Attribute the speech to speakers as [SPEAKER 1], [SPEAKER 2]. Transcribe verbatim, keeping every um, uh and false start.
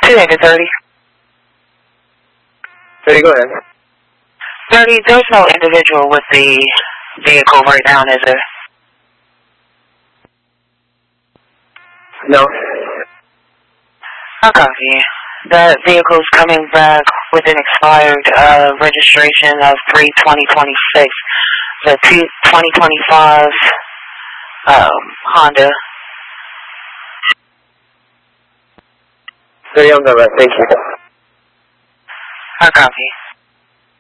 [SPEAKER 1] two eighty thirty.
[SPEAKER 2] thirty, go ahead.
[SPEAKER 1] thirty, there's no individual with the vehicle right now, is there?
[SPEAKER 2] No.
[SPEAKER 1] I copy. That vehicle's coming back with an expired uh, registration of three twenty twenty-six. The twenty twenty-five um, Honda.
[SPEAKER 2] thirty on the right, thank you.
[SPEAKER 1] I copy.